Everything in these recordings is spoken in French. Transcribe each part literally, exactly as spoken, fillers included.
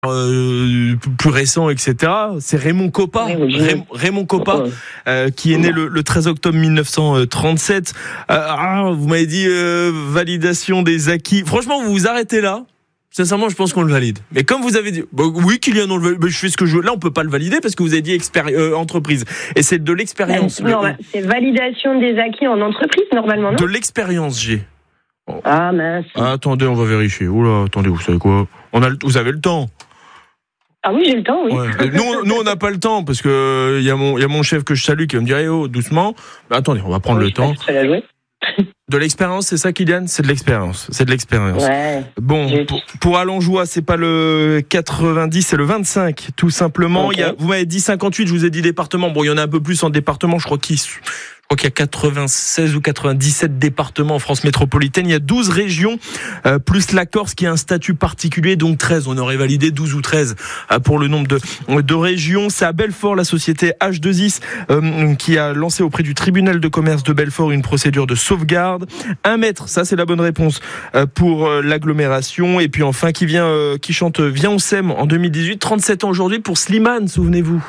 Euh, plus récent, et cetera. C'est Raymond Kopa, oui, oui, Ray- Raymond Kopa, euh, qui est né le, le treize octobre mille neuf cent trente-sept. Euh, ah, vous m'avez dit euh, validation des acquis. Franchement, vous vous arrêtez là. Sincèrement, je pense qu'on le valide. Mais comme vous avez dit, bah, oui, Kylian, on le valide. Bah, je fais ce que je veux. Là, on peut pas le valider parce que vous avez dit expéri- euh, entreprise. Et c'est de l'expérience. Non, le, c'est validation des acquis en entreprise, normalement, non ? De l'expérience, j'ai. Ah, mince. Ah, attendez, on va vérifier. Oula, attendez, vous savez quoi ? On a le, vous avez le temps. Ah oui, j'ai le temps, oui. Ouais. Nous, nous, on n'a pas le temps parce que il y a mon, il y a mon chef que je salue qui va me dire, eh oh, doucement. Mais attendez, on va prendre oui, le temps. Je vais la jouer. De l'expérience, c'est ça, Kylian ? C'est de l'expérience. C'est de l'expérience. Ouais. Bon, J'ai... pour, pour Allenjoie, c'est pas le quatre-vingt-dix, c'est le vingt-cinq, tout simplement. Okay. Il y a, vous m'avez dit cinquante-huit, je vous ai dit département. Bon, il y en a un peu plus en département. Je crois qu'il, je crois qu'il y a quatre-vingt-seize ou quatre-vingt-dix-sept départements en France métropolitaine. Il y a douze régions, euh, plus la Corse qui a un statut particulier, donc treize. On aurait validé douze ou treize euh, pour le nombre de, de régions. C'est à Belfort, la société H deux I S, euh, qui a lancé auprès du tribunal de commerce de Belfort une procédure de sauvegarde. Un mètre, ça c'est la bonne réponse euh, pour euh, l'agglomération. Et puis enfin, qui vient, euh, qui chante Viens on s'aime en deux mille dix-huit, trente-sept ans aujourd'hui pour Slimane, souvenez-vous.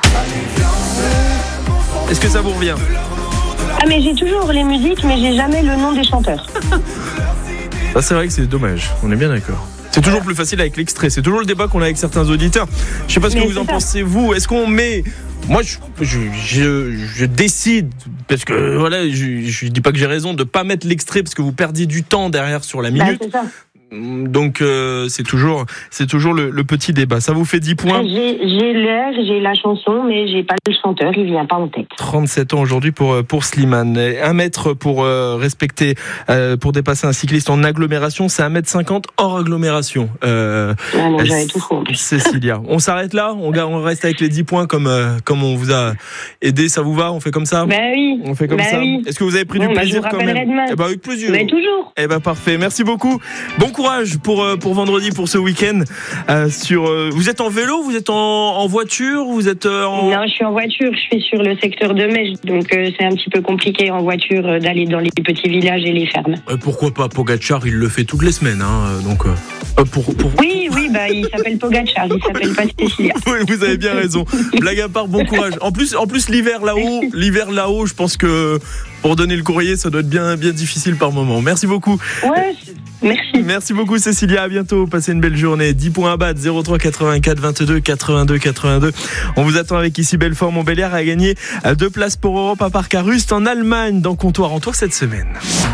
Est-ce que ça vous revient ? Ah, mais j'ai toujours les musiques, mais j'ai jamais le nom des chanteurs. Ah, c'est vrai que c'est dommage, on est bien d'accord. C'est toujours plus facile avec l'extrait, c'est toujours le débat qu'on a avec certains auditeurs. Je sais pas ce que mais vous en ça. pensez, vous. Est-ce qu'on met... Moi, je, je, je, je décide, parce que voilà, je, je dis pas que j'ai raison de pas mettre l'extrait, parce que vous perdiez du temps derrière sur la minute. Bah, c'est ça. Donc euh, c'est toujours c'est toujours le, le petit débat. Ça vous fait dix points. J'ai, j'ai l'air, j'ai la chanson, mais j'ai pas le chanteur, il vient pas en tête. trente-sept ans aujourd'hui pour pour Slimane. Un mètre pour euh, respecter, euh, pour dépasser un cycliste en agglomération, c'est un mètre cinquante hors agglomération. Euh, Ah non, j'avais tout faux. Cécilia, on s'arrête là. On, on reste avec les dix points comme euh, comme on vous a aidé. Ça vous va ? On fait comme ça ? Bah oui. On fait comme bah ça. Oui. Est-ce que vous avez pris bon, du bah, plaisir je vous quand même ? rappellerai demain. Eh ben avec plaisir. Mais toujours. Eh ben parfait. Merci beaucoup. Bon courage pour pour vendredi, pour ce week-end. Euh, sur, euh, vous êtes en vélo, vous êtes en, en voiture, vous êtes euh, en... Non, je suis en voiture. Je suis sur le secteur de Mèche, donc euh, c'est un petit peu compliqué en voiture euh, d'aller dans les petits villages et les fermes. Euh, pourquoi pas ? Pogacar, il le fait toutes les semaines, hein, donc. Euh, pour, pour... Oui, oui, bah il s'appelle Pogacar, il s'appelle pas Cécilia. Oui, vous avez bien raison. Blague à part, bon courage. En plus, en plus l'hiver là-haut, l'hiver là-haut, je pense que pour donner le courrier, ça doit être bien, bien difficile par moment. Merci beaucoup. Ouais, merci. Merci beaucoup Cécilia, à bientôt. Passez une belle journée. dix points à battre, zéro trois quatre-vingt-quatre vingt-deux quatre-vingt-deux quatre-vingt-deux. On vous attend avec ici Belfort Montbéliard à gagner deux places pour Europa Park à Rust en Allemagne dans Comptoir en Tour cette semaine.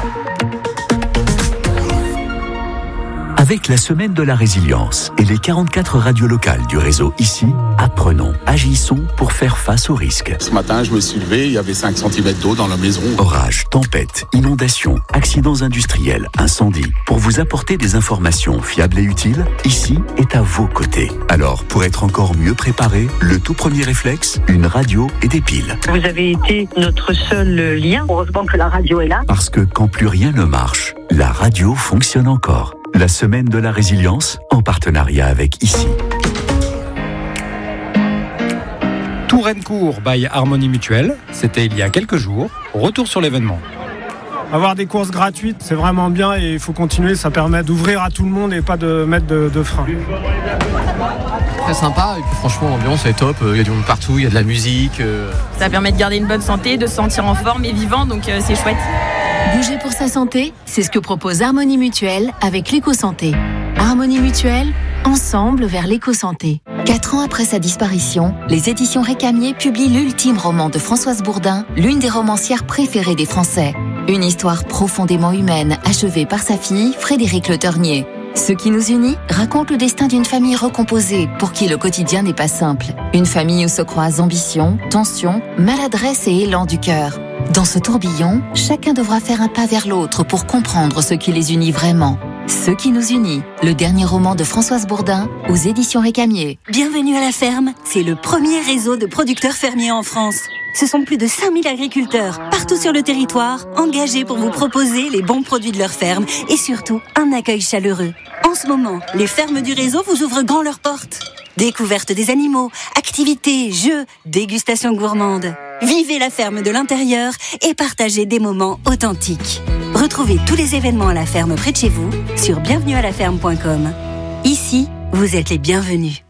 Avec la semaine de la résilience et les quarante-quatre radios locales du réseau ici, apprenons, agissons pour faire face aux risques. Ce matin, je me suis levé, il y avait cinq centimètres d'eau dans la maison. Orages, tempêtes, inondations, accidents industriels, incendies. Pour vous apporter des informations fiables et utiles, ici est à vos côtés. Alors, pour être encore mieux préparé, le tout premier réflexe, une radio et des piles. Vous avez été notre seul lien. Heureusement que la radio est là. Parce que quand plus rien ne marche, la radio fonctionne encore. La semaine de la résilience, en partenariat avec ici. Tourencourt by Harmonie Mutuelle, c'était il y a quelques jours. Retour sur l'événement. Avoir des courses gratuites, c'est vraiment bien et il faut continuer, ça permet d'ouvrir à tout le monde et pas de mettre de, de frein. Très sympa et puis franchement l'ambiance est top, il y a du monde partout, il y a de la musique. Ça permet de garder une bonne santé, de se sentir en forme et vivant, donc euh, c'est chouette. Bouger pour sa santé, c'est ce que propose Harmonie Mutuelle avec l'éco-santé. Harmonie Mutuelle, ensemble vers l'éco-santé. Quatre ans après sa disparition, les éditions Récamier publient l'ultime roman de Françoise Bourdin, l'une des romancières préférées des Français. Une histoire profondément humaine, achevée par sa fille, Frédérique Le Ternier. Ce qui nous unit raconte le destin d'une famille recomposée pour qui le quotidien n'est pas simple. Une famille où se croisent ambition, tension, maladresse et élan du cœur. Dans ce tourbillon, chacun devra faire un pas vers l'autre pour comprendre ce qui les unit vraiment. Ce qui nous unit, le dernier roman de Françoise Bourdin aux éditions Récamier. Bienvenue à la ferme, c'est le premier réseau de producteurs fermiers en France. Ce sont plus de cinq mille agriculteurs, partout sur le territoire, engagés pour vous proposer les bons produits de leur ferme et surtout un accueil chaleureux. En ce moment, les fermes du réseau vous ouvrent grand leurs portes. Découverte des animaux, activités, jeux, dégustation gourmande. Vivez la ferme de l'intérieur et partagez des moments authentiques. Retrouvez tous les événements à la ferme près de chez vous sur bienvenue à la ferme point com. Ici, vous êtes les bienvenus.